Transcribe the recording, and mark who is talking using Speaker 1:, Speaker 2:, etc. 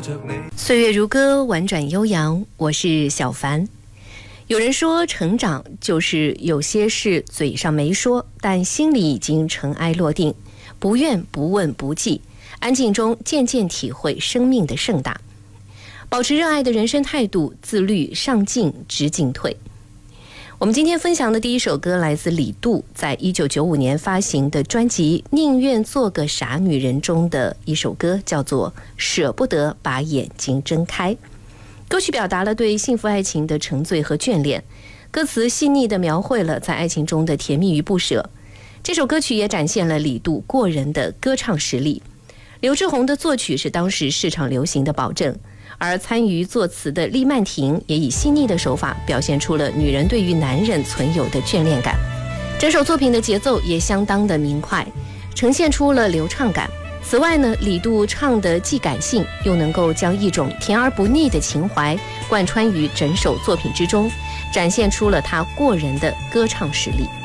Speaker 1: 岁月如歌，婉转悠扬，我是小凡。有人说，成长就是有些事嘴上没说，但心里已经尘埃落定，不怨不问不记，安静中渐渐体会生命的盛大，保持热爱的人生态度，自律上进知进退。我们今天分享的第一首歌来自李杜在1995年发行的专辑《宁愿做个傻女人》中的一首歌，叫做《舍不得把眼睛睁开》。歌曲表达了对幸福爱情的沉醉和眷恋，歌词细腻地描绘了在爱情中的甜蜜与不舍。这首歌曲也展现了李杜过人的歌唱实力。刘志宏的作曲是当时市场流行的保证，而参与作词的厉曼婷也以细腻的手法表现出了女人对于男人存有的眷恋感。整首作品的节奏也相当的明快，呈现出了流畅感。此外呢，李杜唱的既感性，又能够将一种甜而不腻的情怀贯穿于整首作品之中，展现出了他过人的歌唱实力。